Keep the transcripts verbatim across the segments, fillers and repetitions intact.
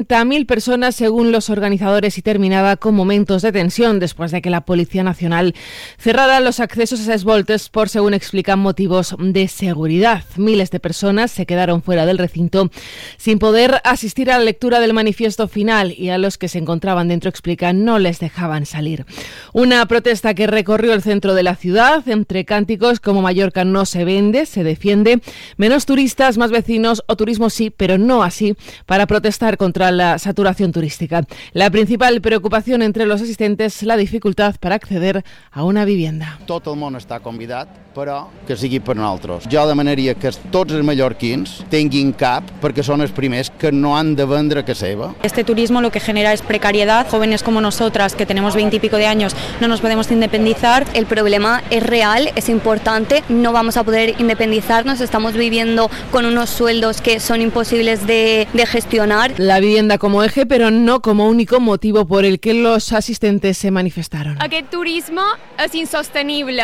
treinta mil personas según los organizadores y terminaba con momentos de tensión después de que la Policía Nacional cerrara los accesos a Esvoltes por, según explican, motivos de seguridad. Miles de personas se quedaron fuera del recinto sin poder asistir a la lectura del manifiesto final y a los que se encontraban dentro, explican, no les dejaban salir. Una protesta que recorrió el centro de la ciudad entre cánticos como Mallorca no se vende, se defiende, menos turistas, más vecinos o turismo sí, pero no así, para protestar contra la saturación turística. La principal preocupación entre los asistentes es la dificultad para acceder a una vivienda. Tot el món està convidat, però que sigui per nosaltres. Jo demanaria que tots els mallorquins tinguin cap, perquè són els primers que no han de vendre casa seva. Este turismo lo que genera es precariedad. Jóvenes como nosotras, que tenemos veinte y pico de años, no nos podemos independizar. El problema es real, es importante, no vamos a poder independizarnos, estamos viviendo con unos sueldos que son imposibles de, de gestionar. La vivienda como eje, pero no como único motivo por el que los asistentes se manifestaron. Aquest turisme és insostenible.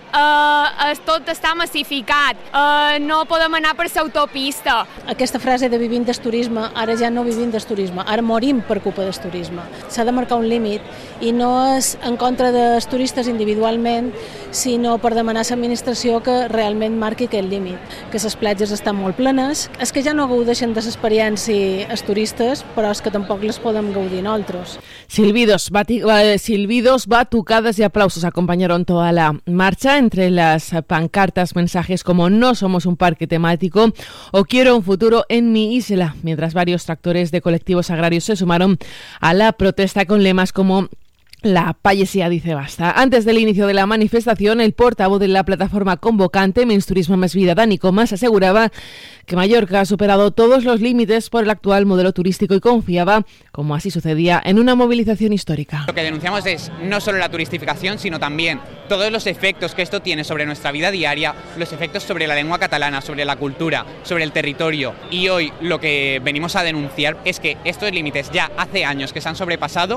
Uh, es, tot està massificat, uh, no podem anar per l'autopista. Aquesta frase de vivim del turisme, ara ja no vivim del turisme, ara morim per culpa del turisme. S'ha de marcar un límit i no és en contra dels turistes individualment, sinó per demanar a l'administració que realment marqui aquest límit, que les platges estan molt plenes, és que ja no gaudeixen de l'experiència els turistes, però és que tampoc les podem gaudir nosaltres. Silbidos, bati, silbidos, batucadas y aplausos acompañaron toda la marcha. Entre las pancartas, mensajes como no somos un parque temático o quiero un futuro en mi isla, mientras varios tractores de colectivos agrarios se sumaron a la protesta con lemas como la payesía dice basta. Antes del inicio de la manifestación, el portavoz de la plataforma convocante Menys Turisme Més Vida, Dani Comas, aseguraba que Mallorca ha superado todos los límites por el actual modelo turístico y confiaba, como así sucedía, en una movilización histórica. Lo que denunciamos es no solo la turistificación, sino también todos los efectos que esto tiene sobre nuestra vida diaria, los efectos sobre la lengua catalana, sobre la cultura, sobre el territorio. Y hoy lo que venimos a denunciar es que estos límites ya hace años que se han sobrepasado.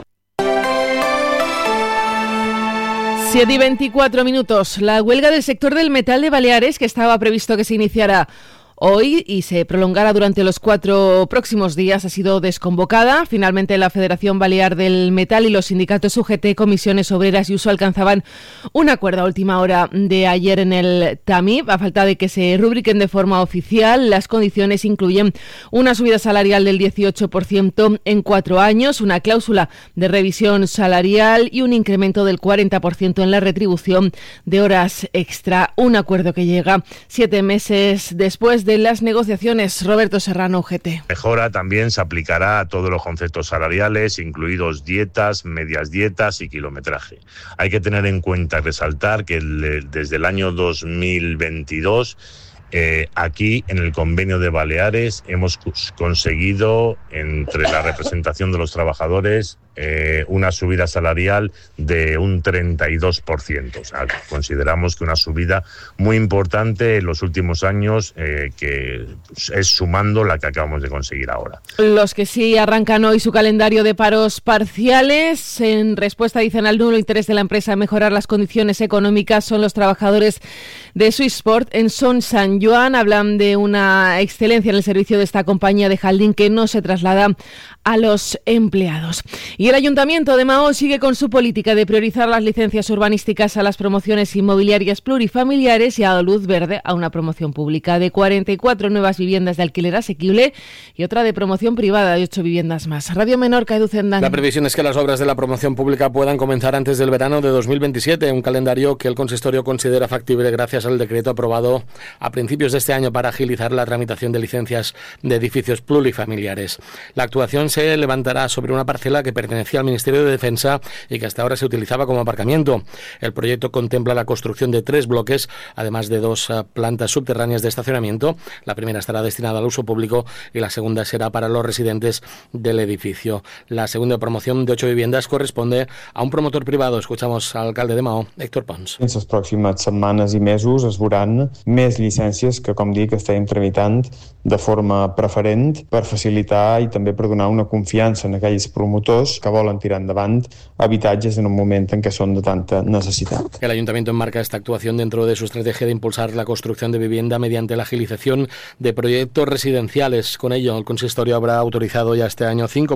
siete y veinticuatro minutos. La huelga del sector del metal de Baleares, que estaba previsto que se iniciara hoy y se prolongará durante los cuatro próximos días, ha sido desconvocada. Finalmente, la Federación Balear del Metal y los sindicatos U G T, Comisiones Obreras y Uso alcanzaban un acuerdo a última hora de ayer en el TAMIP. A falta de que se rubriquen de forma oficial, las condiciones incluyen una subida salarial del dieciocho por ciento en cuatro años, una cláusula de revisión salarial y un incremento del cuarenta por ciento en la retribución de horas extra. Un acuerdo que llega siete meses después de las negociaciones. Roberto Serrano, U G T. Mejora también se aplicará a todos los conceptos salariales, incluidos dietas, medias dietas y kilometraje. Hay que tener en cuenta y resaltar que el, desde el año dos mil veintidós Eh, aquí, en el convenio de Baleares, hemos conseguido, entre la representación de los trabajadores, eh, una subida salarial de un treinta y dos por ciento. O sea, consideramos que una subida muy importante en los últimos años, eh, que es sumando la que acabamos de conseguir ahora. Los que sí arrancan hoy su calendario de paros parciales, en respuesta, dicen, al nulo interés de la empresa en mejorar las condiciones económicas, son los trabajadores de Swissport en Son San Joan. Hablan de una excelencia en el servicio de esta compañía de Jaldín que no se traslada a los empleados. Y el Ayuntamiento de Mahó sigue con su política de priorizar las licencias urbanísticas a las promociones inmobiliarias plurifamiliares y ha dado luz verde a una promoción pública de cuarenta y cuatro nuevas viviendas de alquiler asequible y otra de promoción privada de ocho viviendas más. Radio Menorca, Edu Zendán. La previsión es que las obras de la promoción pública puedan comenzar antes del verano de dos mil veintisiete, un calendario que el consistorio considera factible gracias al decreto aprobado a principios de este año para agilizar la tramitación de licencias de edificios plurifamiliares. La actuación se levantará sobre una parcela que pertenecía al Ministerio de Defensa y que hasta ahora se utilizaba como aparcamiento. El proyecto contempla la construcción de tres bloques, además de dos uh, plantas subterráneas de estacionamiento. La primera estará destinada al uso público y la segunda será para los residentes del edificio. La segunda promoción de ocho viviendas corresponde a un promotor privado. Escuchamos al alcalde de Mahó, Héctor Pons. En les pròximes setmanes i mesos es veuran més llicències llicències que, com dic, estem tramitant de forma preferent per facilitar i també per donar una confiança en aquells promotors que volen tirar endavant habitatges en un moment en què són de tanta necesidad. El Ayuntamiento enmarca esta actuación dentro de su estrategia de impulsar la construcción de vivienda mediante la agilización de proyectos residenciales. Con ello, el consistorio habrá autorizado ya este año cinco